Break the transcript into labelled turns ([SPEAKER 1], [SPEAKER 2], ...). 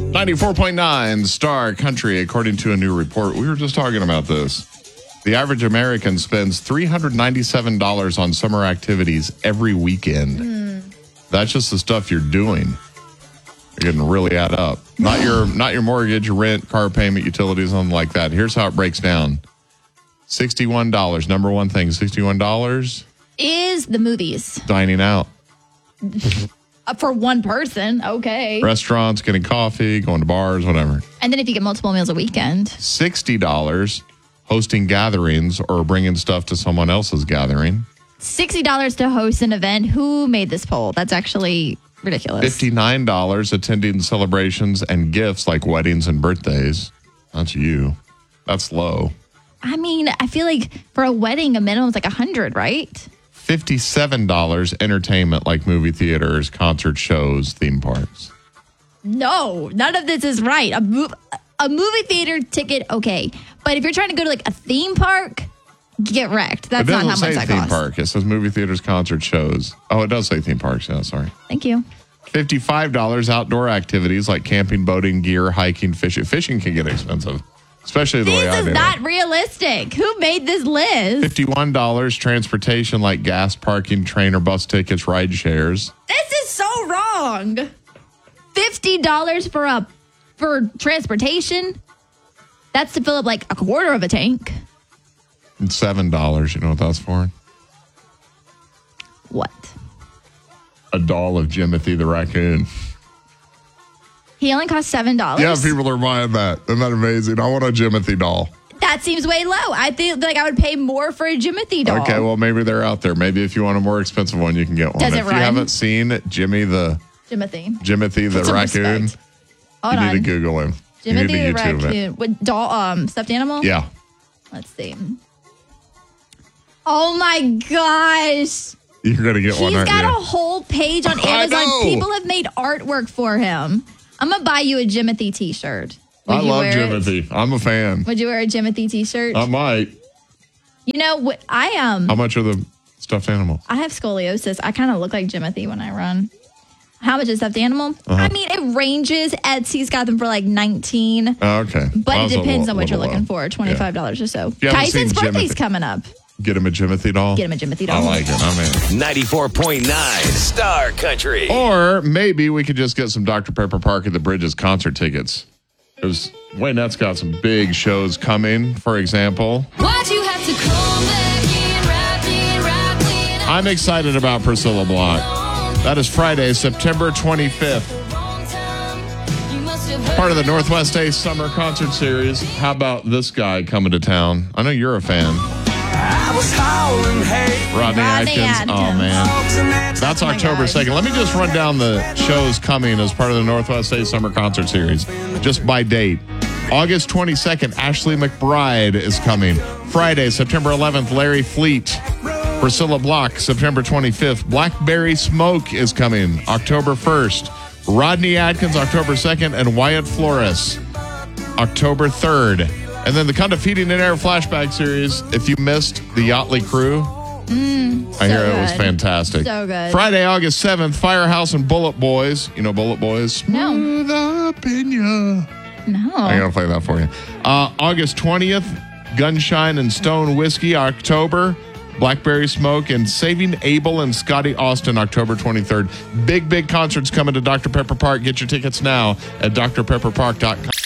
[SPEAKER 1] 94.9 Star Country, according to a new report. We were just talking about this. The average American spends $397 on summer activities every weekend. That's just the stuff you're doing. You're getting really add up. Not your mortgage, your rent, car payment, utilities, something like that. Here's how it breaks down. $61. Number one thing, $61
[SPEAKER 2] is the movies.
[SPEAKER 1] Dining out.
[SPEAKER 2] For one person, okay.
[SPEAKER 1] Restaurants, getting coffee, going to bars, whatever.
[SPEAKER 2] And then if you get multiple meals a weekend.
[SPEAKER 1] $60 hosting gatherings or bringing stuff to someone else's gathering.
[SPEAKER 2] $60 to host an event. Who made this poll? That's actually ridiculous.
[SPEAKER 1] $59 attending celebrations and gifts like weddings and birthdays. That's you. That's low.
[SPEAKER 2] I mean, I feel like for a wedding, a minimum is like $100, right?
[SPEAKER 1] $57 entertainment like movie theaters, concert shows, theme parks.
[SPEAKER 2] No, none of this is right. A movie theater ticket, okay. But if you're trying to go to like a theme park, get wrecked. That's not how much that costs.
[SPEAKER 1] It doesn't say theme park. It says movie theaters, concert shows. Oh, it does say theme parks. Yeah, sorry.
[SPEAKER 2] Thank you.
[SPEAKER 1] $55 outdoor activities like camping, boating, gear, hiking, fishing. Fishing can get expensive, especially the way I do it.
[SPEAKER 2] This is not realistic. Who made this list?
[SPEAKER 1] $51 transportation like gas, parking, train or bus tickets, ride shares.
[SPEAKER 2] This is so wrong. $50 for transportation. That's to fill up like a quarter of a tank.
[SPEAKER 1] And $7, you know what that's for?
[SPEAKER 2] What?
[SPEAKER 1] A doll of Jimothy the raccoon.
[SPEAKER 2] He only cost $7.
[SPEAKER 1] Yeah, people are buying that. Isn't that amazing? I want a Jimothy doll.
[SPEAKER 2] That seems way low. I think like I would pay more for a Jimothy doll.
[SPEAKER 1] Okay, well, maybe they're out there. Maybe if you want a more expensive one, you can get one.
[SPEAKER 2] Does it
[SPEAKER 1] if
[SPEAKER 2] run?
[SPEAKER 1] you haven't seen Jimothy the raccoon, you need to Google him.
[SPEAKER 2] Jimothy the raccoon. With doll, stuffed animal?
[SPEAKER 1] Yeah.
[SPEAKER 2] Let's see. Oh my gosh.
[SPEAKER 1] You're going to get one,
[SPEAKER 2] He's
[SPEAKER 1] aren't
[SPEAKER 2] got
[SPEAKER 1] you?
[SPEAKER 2] a whole page on Amazon. People have made artwork for him. I'm going to buy you a Jimothy t-shirt.
[SPEAKER 1] I love Jimothy. I'm a fan.
[SPEAKER 2] Would you wear a Jimothy t-shirt?
[SPEAKER 1] I might.
[SPEAKER 2] You know, what I am.
[SPEAKER 1] How much are the stuffed animals?
[SPEAKER 2] I have scoliosis. I kind of look like Jimothy when I run. How much is stuffed animal? I mean, it ranges. Etsy's got them for like $19.
[SPEAKER 1] Oh, okay.
[SPEAKER 2] But it depends on what you're looking for. $25 or so. Tyson's birthday's coming up.
[SPEAKER 1] Get him a Jimothy doll?
[SPEAKER 2] Get him a Jimothy doll.
[SPEAKER 1] I like it. I'm in.
[SPEAKER 3] 94.9 Star Country.
[SPEAKER 1] Or maybe we could just get some Dr. Pepper Park at the Bridges concert tickets. Because Waynett's got some big shows coming, for example.
[SPEAKER 4] Why'd you have to come back in?
[SPEAKER 1] I'm excited about Priscilla Block. That is Friday, September 25th. Part of the Northwest Ace Summer Concert Series. How about this guy coming to town? I know you're a fan.
[SPEAKER 5] I was howling, hey.
[SPEAKER 1] Rodney Atkins. Oh, man. That's October 2nd. Let me just run down the shows coming as part of the Northwest Ace Summer Concert Series, just by date. August 22nd, Ashley McBryde is coming. Friday, September 11th, Larry Fleet. Priscilla Block, September 25th. Blackberry Smoke is coming, October 1st. Rodney Atkins, October 2nd. And Wyatt Flores, October 3rd. And then the Kind of Feeding in Air flashback series. If you missed the Yachtly Crew, I hear it was fantastic.
[SPEAKER 2] So good.
[SPEAKER 1] Friday, August 7th, Firehouse and Bullet Boys. You know Bullet Boys?
[SPEAKER 2] No.
[SPEAKER 1] Smooth up in ya.
[SPEAKER 2] No.
[SPEAKER 1] I'm going to play that for you. August 20th, Gunshine and Stone Whiskey. October, Blackberry Smoke and Saving Abel and Scotty Austin, October 23rd. Big concerts coming to Dr. Pepper Park. Get your tickets now at drpepperpark.com.